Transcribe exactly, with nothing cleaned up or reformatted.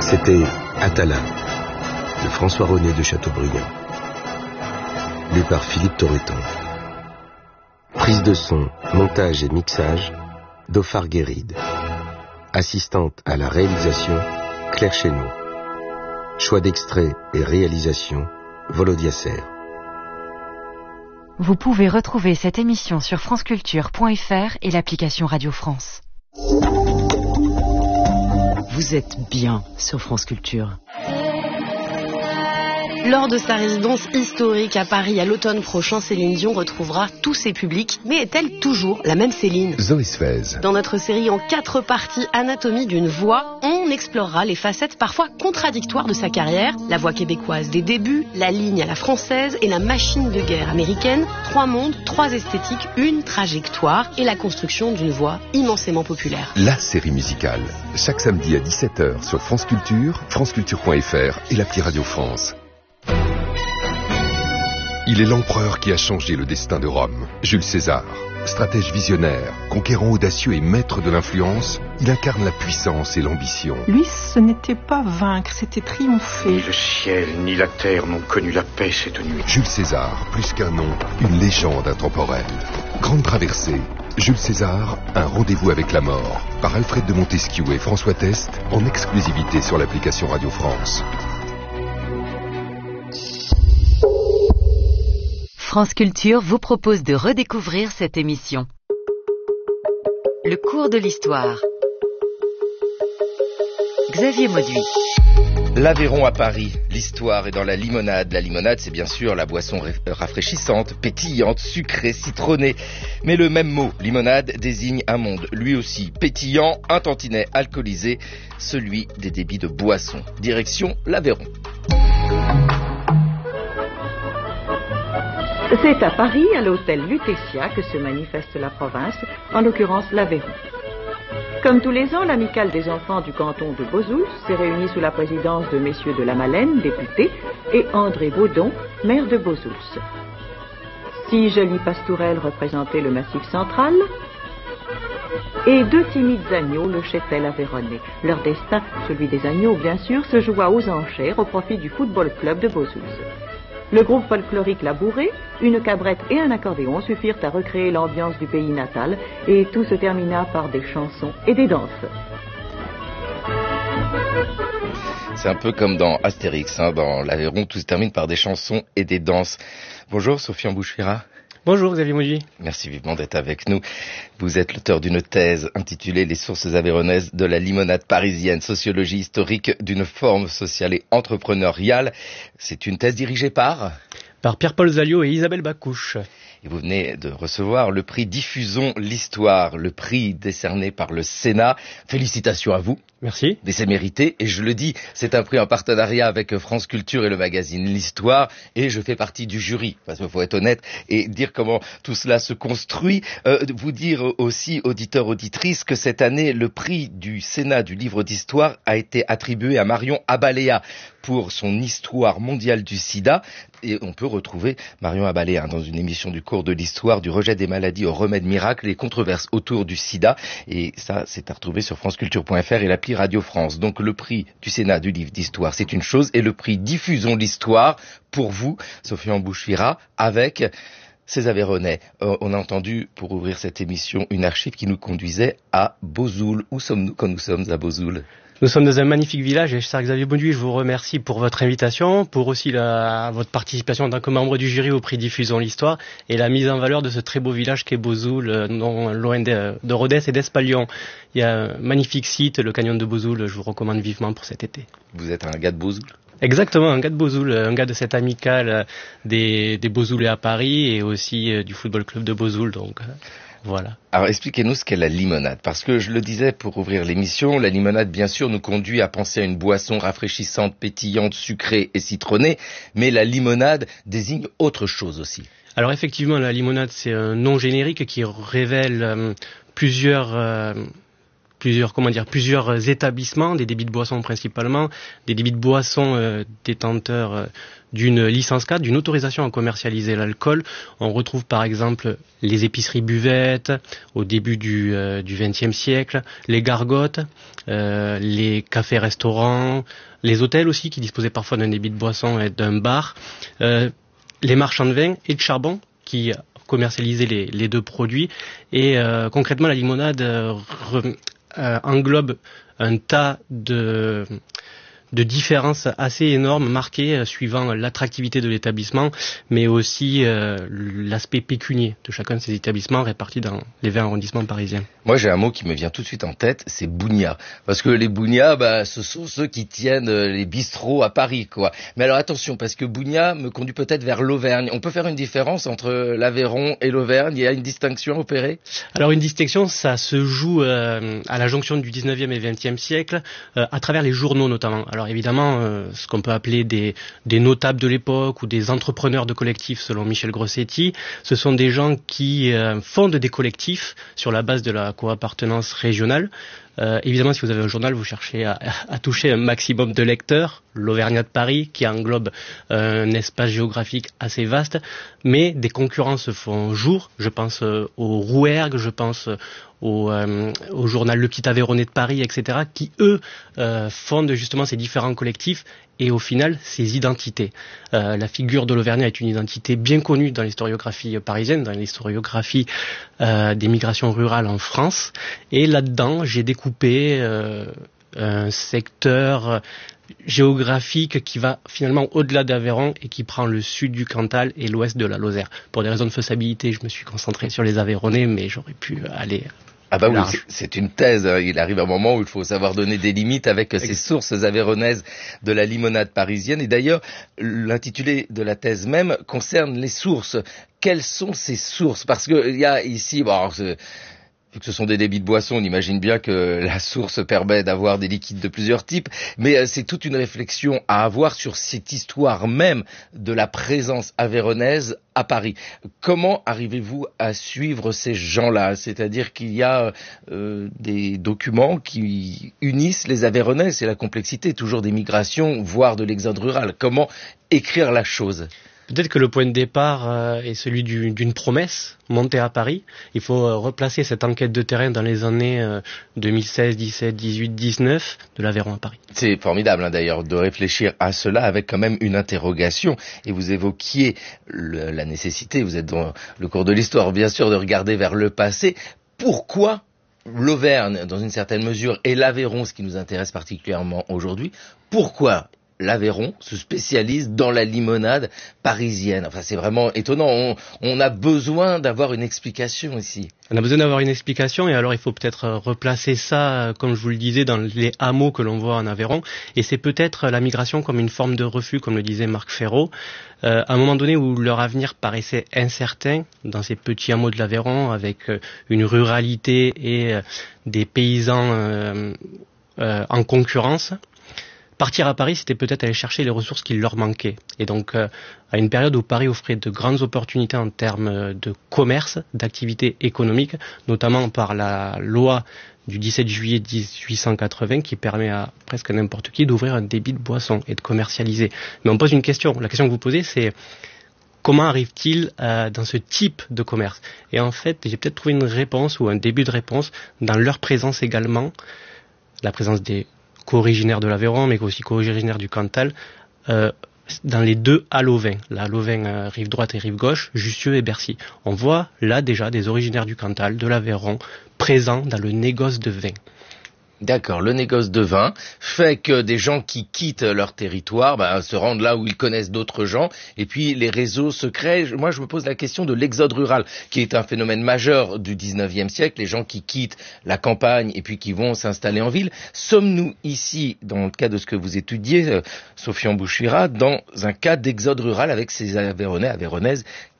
C'était Atala, de François René de Chateaubriand. Lu par Philippe Torreton. Prise de son, montage et mixage, Dhofar Guéride. Assistante à la réalisation, Claire Chénaud. Choix d'extrait et réalisation, Volodia Serre. Vous pouvez retrouver cette émission sur franceculture point f r et l'application Radio France. Vous êtes bien sur France Culture. Lors de sa résidence historique à Paris à l'automne prochain, Céline Dion retrouvera tous ses publics. Mais est-elle toujours la même Céline ? Zoé Sfez. Dans notre série en quatre parties, Anatomie d'une voix, on explorera les facettes parfois contradictoires de sa carrière. La voix québécoise des débuts, la ligne à la française et la machine de guerre américaine. Trois mondes, trois esthétiques, une trajectoire et la construction d'une voix immensément populaire. La série musicale. Chaque samedi à dix-sept heures sur France Culture, franceculture point f r et l'appli Radio France. Il est l'empereur qui a changé le destin de Rome, Jules César. Stratège visionnaire, conquérant audacieux et maître de l'influence, il incarne la puissance et l'ambition. Lui, ce n'était pas vaincre, c'était triompher. Ni le ciel, ni la terre n'ont connu la paix cette nuit. Jules César, plus qu'un nom, une légende intemporelle. Grande traversée, Jules César, un rendez-vous avec la mort. Par Alfred de Montesquieu et François Test, en exclusivité sur l'application Radio France. France Culture vous propose de redécouvrir cette émission. Le cours de l'histoire. Xavier Mauduit. L'Aveyron à Paris, l'histoire est dans la limonade. La limonade, c'est bien sûr la boisson rafraîchissante, pétillante, sucrée, citronnée. Mais le même mot, limonade, désigne un monde, lui aussi pétillant, un tantinet alcoolisé, celui des débits de boissons. Direction l'Aveyron. C'est à Paris, à l'hôtel Lutetia, que se manifeste la province, en l'occurrence l'Aveyron. Comme tous les ans, l'amicale des enfants du canton de Beausoulce s'est réunie sous la présidence de messieurs de la Malaine, députés, et André Baudon, maire de Beausoulce. Six jolies pastourelles représentaient le massif central, et deux timides agneaux le cheptel aveyronnais. Leur destin, celui des agneaux bien sûr, se joua aux enchères au profit du football club de Beausoulce. Le groupe folklorique La Bourrée, une cabrette et un accordéon suffirent à recréer l'ambiance du pays natal et tout se termina par des chansons et des danses. C'est un peu comme dans Astérix, hein, dans l'Aveyron, tout se termine par des chansons et des danses. Bonjour Sophie Embouchira. Bonjour Xavier Mauduit. Merci vivement d'être avec nous. Vous êtes l'auteur d'une thèse intitulée « Les sources aveyronnaises de la limonade parisienne, sociologie historique d'une forme sociale et entrepreneuriale ». C'est une thèse dirigée par Par Pierre-Paul Zaliot et Isabelle Bacouche. Et vous venez de recevoir le prix Diffusons l'Histoire, le prix décerné par le Sénat. Félicitations à vous. Merci. Et c'est mérité. Et je le dis, c'est un prix en partenariat avec France Culture et le magazine L'Histoire. Et je fais partie du jury, parce qu'il faut être honnête et dire comment tout cela se construit. Euh, vous dire aussi, auditeurs, auditrices, que cette année, le prix du Sénat du livre d'histoire a été attribué à Marion Abaléa pour son histoire mondiale du sida. Et on peut retrouver Marion Abaléa dans une émission du cours de l'histoire, du rejet des maladies au remède miracle, les controverses autour du sida. Et ça, c'est à retrouver sur franceculture point f r et l'appli Radio France. Donc le prix du Sénat du livre d'histoire, c'est une chose. Et le prix Diffusons l'Histoire, pour vous, Sophie Embouchira, avec ces Aveyronnais. Euh, on a entendu, pour ouvrir cette émission, une archive qui nous conduisait à Beausoulce. Où sommes-nous quand nous sommes à Beausoulce ? Nous sommes dans un magnifique village et cher Xavier Mauduit, je vous remercie pour votre invitation, pour aussi la, votre participation en tant que membre du jury au prix Diffusons l'Histoire et la mise en valeur de ce très beau village qu'est Beausoulce, non loin de, de Rodez et d'Espalion. Il y a un magnifique site, le canyon de Beausoulce, je vous recommande vivement pour cet été. Vous êtes un gars de Beausoulce ? Exactement, un gars de Beausoulce, un gars de cette amicale des, des Beausoulais à Paris et aussi euh, du football club de Beausoulce, donc... Euh, Voilà. Alors expliquez-nous ce qu'est la limonade, parce que je le disais pour ouvrir l'émission, la limonade bien sûr nous conduit à penser à une boisson rafraîchissante, pétillante, sucrée et citronnée, mais la limonade désigne autre chose aussi. Alors effectivement, la limonade c'est un nom générique qui révèle euh, plusieurs... Euh, plusieurs, comment dire, plusieurs établissements, des débits de boissons principalement, des débits de boissons euh, détenteurs euh, d'une licence cadre, d'une autorisation à commercialiser l'alcool. On retrouve par exemple les épiceries buvettes au début du euh, du vingtième siècle, les gargotes, euh, les cafés-restaurants, les hôtels aussi qui disposaient parfois d'un débit de boissons et d'un bar, euh, les marchands de vin et de charbon qui commercialisaient les, les deux produits. Et euh, concrètement, la limonade euh, re, euh, englobe un tas de de différences assez énormes, marquées euh, suivant l'attractivité de l'établissement, mais aussi euh, l'aspect pécunier de chacun de ces établissements répartis dans les vingt arrondissements parisiens. Moi, j'ai un mot qui me vient tout de suite en tête, c'est bougna. Parce que les bougnas, bah, ce sont ceux qui tiennent les bistrots à Paris, quoi. Mais alors attention, parce que bougna me conduit peut-être vers l'Auvergne. On peut faire une différence entre l'Aveyron et l'Auvergne? Il y a une distinction à opérer? Alors une distinction, ça se joue euh, à la jonction du dix-neuvième et vingtième siècle, euh, à travers les journaux notamment. Alors évidemment, euh, ce qu'on peut appeler des, des notables de l'époque ou des entrepreneurs de collectifs selon Michel Grossetti, ce sont des gens qui euh, fondent des collectifs sur la base de la co-appartenance régionale. Euh, évidemment, si vous avez un journal, vous cherchez à, à toucher un maximum de lecteurs, l'Auvergnat de Paris, qui englobe euh, un espace géographique assez vaste, mais des concurrents se font jour. Je pense euh, au Rouergue, je pense euh, au, euh, au journal Le Petit Aveyronais de Paris, et cetera, qui, eux, euh, fondent justement ces différents collectifs et au final, ces identités. Euh, la figure de l'Auvergnat est une identité bien connue dans l'historiographie parisienne, dans l'historiographie euh, des migrations rurales en France. Et là-dedans, j'ai découpé euh, un secteur géographique qui va finalement au-delà d'Aveyron et qui prend le sud du Cantal et l'ouest de la Lozère. Pour des raisons de faisabilité, je me suis concentré sur les Aveyronnais, mais j'aurais pu aller... Ah bah oui, c'est une thèse. Il arrive un moment où il faut savoir donner des limites avec ces sources aveyronnaises de la limonade parisienne. Et d'ailleurs, l'intitulé de la thèse même concerne les sources. Quelles sont ces sources? Parce qu'il y a ici... Bon, alors, vu que ce sont des débits de boissons, on imagine bien que la source permet d'avoir des liquides de plusieurs types, mais c'est toute une réflexion à avoir sur cette histoire même de la présence aveyronnaise à Paris. Comment arrivez-vous à suivre ces gens-là? C'est-à-dire qu'il y a euh, des documents qui unissent les Aveyronnais, c'est la complexité toujours des migrations, voire de l'exode rural. Comment écrire la chose? Peut-être que le point de départ euh, est celui du, d'une promesse montée à Paris. Il faut euh, replacer cette enquête de terrain dans les années euh, deux mille seize, dix-sept, dix-huit, dix-neuf de l'Aveyron à Paris. C'est formidable hein, d'ailleurs de réfléchir à cela avec quand même une interrogation. Et vous évoquiez le, la nécessité, vous êtes dans le cours de l'histoire bien sûr, de regarder vers le passé. Pourquoi l'Auvergne, dans une certaine mesure, et l'Aveyron, ce qui nous intéresse particulièrement aujourd'hui, pourquoi l'Aveyron se spécialise dans la limonade parisienne? Enfin, c'est vraiment étonnant. On, on a besoin d'avoir une explication ici. On a besoin d'avoir une explication et alors il faut peut-être replacer ça, comme je vous le disais, dans les hameaux que l'on voit en Aveyron. Et c'est peut-être la migration comme une forme de refus, comme le disait Marc Ferraud. Euh, à un moment donné où leur avenir paraissait incertain dans ces petits hameaux de l'Aveyron, avec euh, une ruralité et euh, des paysans euh, euh, en concurrence, partir à Paris, c'était peut-être aller chercher les ressources qui leur manquaient. Et donc, euh, à une période où Paris offrait de grandes opportunités en termes de commerce, d'activité économique, notamment par la loi du dix-sept juillet dix-huit cent quatre-vingts qui permet à presque n'importe qui d'ouvrir un débit de boisson et de commercialiser. Mais on pose une question. La question que vous posez, c'est comment arrive-t-il euh, dans ce type de commerce? Et en fait, j'ai peut-être trouvé une réponse ou un début de réponse dans leur présence également, la présence des co-originaires de l'Aveyron, mais aussi co-originaires du Cantal, euh, dans les deux halles au vin, la halles au vin euh, rive droite et rive gauche, Jussieu et Bercy. On voit là déjà des originaires du Cantal, de l'Aveyron, présents dans le négoce de vin. D'accord, le négoce de vin fait que des gens qui quittent leur territoire bah, se rendent là où ils connaissent d'autres gens et puis les réseaux se créent. Moi, je me pose la question de l'exode rural, qui est un phénomène majeur du dix-neuvième siècle, les gens qui quittent la campagne et puis qui vont s'installer en ville. Sommes-nous ici, dans le cas de ce que vous étudiez, euh, Sophie Embouchira, dans un cas d'exode rural avec ces Aveyronnais, Aveyronnaises